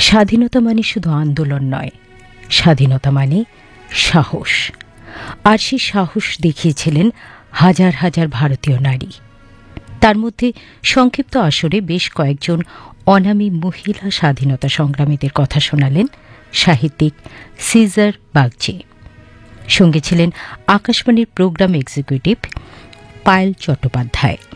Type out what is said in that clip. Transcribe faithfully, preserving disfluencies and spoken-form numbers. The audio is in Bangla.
স্বাধীনতা মানে শুধু আন্দোলন নয়, স্বাধীনতা মানে সাহস। আর সেই সাহস দেখিয়েছিলেন হাজার হাজার ভারতীয় নারী। তার মধ্যে সংক্ষিপ্ত আসরে বেশ কয়েকজন অনামী মহিলা স্বাধীনতা সংগ্রামীদের কথা শোনালেন সাহিত্যিক সিজার বাগচি। সঙ্গে ছিলেন আকাশবাণীর প্রোগ্রাম এক্সিকিউটিভ পায়েল চট্টোপাধ্যায়।